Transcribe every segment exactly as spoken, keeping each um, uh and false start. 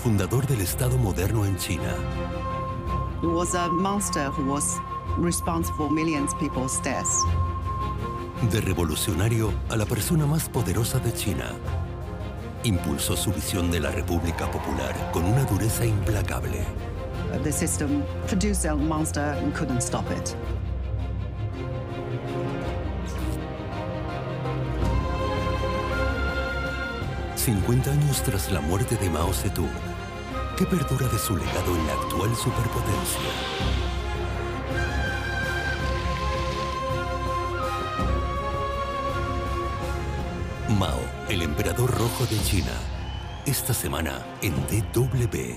fundador del Estado moderno en China. He was a monster who was responsible for millions of people's deaths. De revolucionario a la persona más poderosa de China, impulsó su visión de la República Popular con una dureza implacable. The system produced a monster and couldn't stop it. cincuenta años tras la muerte de Mao Zedong, ¿qué perdura de su legado en la actual superpotencia? Mao, el emperador rojo de China. Esta semana en D W.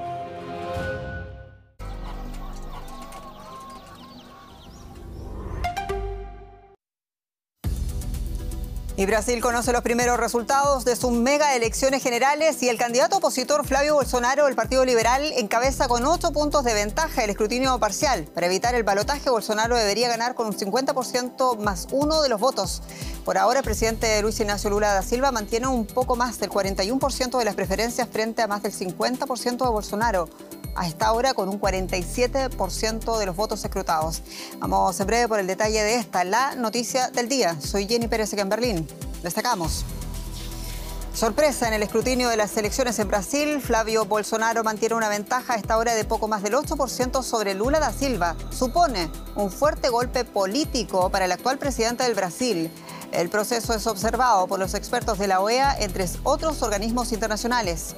Y Brasil conoce los primeros resultados de sus mega elecciones generales y el candidato opositor Flavio Bolsonaro del Partido Liberal encabeza con ocho puntos de ventaja el escrutinio parcial. Para evitar el balotaje, Bolsonaro debería ganar con un cincuenta por ciento más uno de los votos. Por ahora, el presidente Luis Ignacio Lula da Silva mantiene un poco más del cuarenta y uno por ciento de las preferencias frente a más del cincuenta por ciento de Bolsonaro. A esta hora con un cuarenta y siete por ciento de los votos escrutados. Vamos en breve por el detalle de esta, la noticia del día. Soy Jenny Pérez en Berlín. Destacamos. Sorpresa en el escrutinio de las elecciones en Brasil. Flavio Bolsonaro mantiene una ventaja a esta hora de poco más del ocho por ciento sobre Lula da Silva. Supone un fuerte golpe político para el actual presidente del Brasil. El proceso es observado por los expertos de la O E A, entre otros organismos internacionales.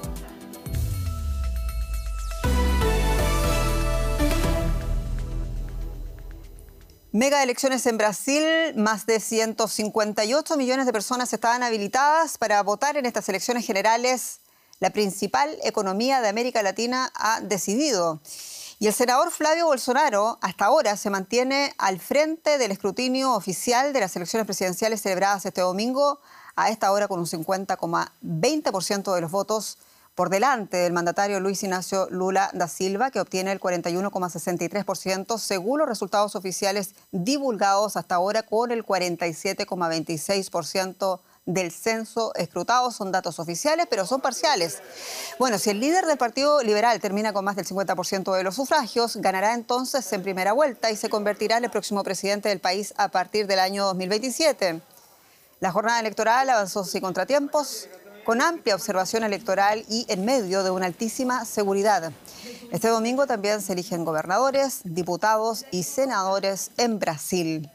Mega elecciones en Brasil, más de ciento cincuenta y ocho millones de personas estaban habilitadas para votar en estas elecciones generales. La principal economía de América Latina ha decidido. Y el senador Flavio Bolsonaro hasta ahora se mantiene al frente del escrutinio oficial de las elecciones presidenciales celebradas este domingo, a esta hora con un cincuenta coma veinte por ciento de los votos, por delante del mandatario Luis Ignacio Lula da Silva, que obtiene el cuarenta y uno coma sesenta y tres por ciento, según los resultados oficiales divulgados hasta ahora, con el cuarenta y siete coma veintiséis por ciento del censo escrutado. Son datos oficiales, pero son parciales. Bueno, si el líder del Partido Liberal termina con más del cincuenta por ciento de los sufragios, ganará entonces en primera vuelta y se convertirá en el próximo presidente del país a partir del año dos mil veintisiete. La jornada electoral avanzó sin contratiempos, con amplia observación electoral y en medio de una altísima seguridad. Este domingo también se eligen gobernadores, diputados y senadores en Brasil.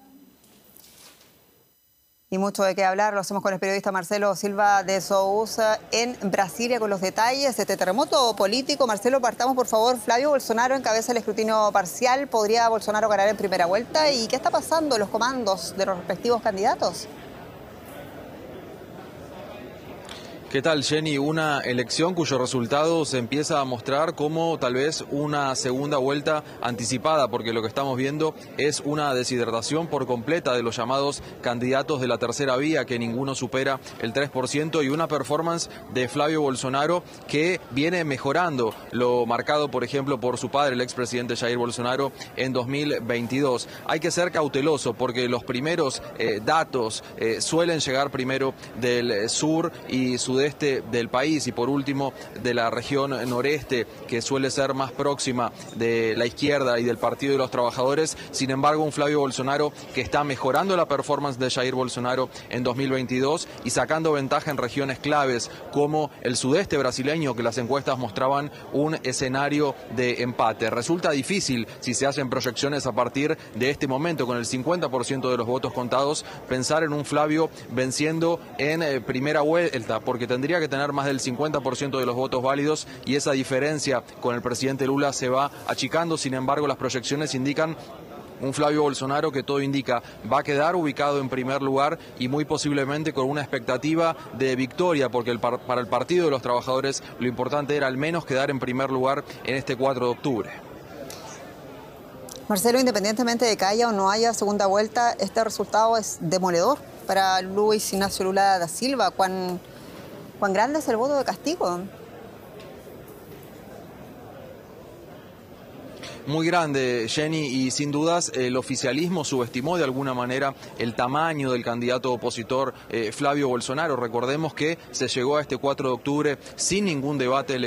Y mucho de qué hablar, lo hacemos con el periodista Marcelo Silva de Sousa en Brasilia con los detalles de este terremoto político. Marcelo, partamos por favor. Flavio Bolsonaro encabeza el escrutinio parcial. ¿Podría Bolsonaro ganar en primera vuelta? ¿Y qué está pasando en los comandos de los respectivos candidatos? ¿Qué tal, Jenny? Una elección cuyo resultado se empieza a mostrar como tal vez una segunda vuelta anticipada, porque lo que estamos viendo es una deshidratación por completa de los llamados candidatos de la tercera vía, que ninguno supera el tres por ciento, y una performance de Flavio Bolsonaro que viene mejorando lo marcado, por ejemplo, por su padre, el expresidente Jair Bolsonaro, en dos mil veintidós. Hay que ser cauteloso porque los primeros eh, datos eh, suelen llegar primero del sur y sudeste del país y por último de la región noreste, que suele ser más próxima de la izquierda y del Partido de los Trabajadores. Sin embargo, un Flavio Bolsonaro que está mejorando la performance de Jair Bolsonaro en dos mil veintidós y sacando ventaja en regiones claves como el sudeste brasileño, que las encuestas mostraban un escenario de empate. Resulta difícil, si se hacen proyecciones a partir de este momento, con el cincuenta por ciento de los votos contados, pensar en un Flavio venciendo en eh, primera vuelta, porque tendría que tener más del cincuenta por ciento de los votos válidos y esa diferencia con el presidente Lula se va achicando. Sin embargo, las proyecciones indican un Flavio Bolsonaro que todo indica va a quedar ubicado en primer lugar y muy posiblemente con una expectativa de victoria, porque el par para el Partido de los Trabajadores lo importante era al menos quedar en primer lugar en este cuatro de octubre. Marcelo, independientemente de que haya o no haya segunda vuelta, este resultado es demoledor para Luis Ignacio Lula da Silva. ¿Cuán, cuán grande es el voto de castigo? Muy grande, Jenny, y sin dudas el oficialismo subestimó de alguna manera el tamaño del candidato opositor eh, Flavio Bolsonaro. Recordemos que se llegó a este cuatro de octubre sin ningún debate electoral.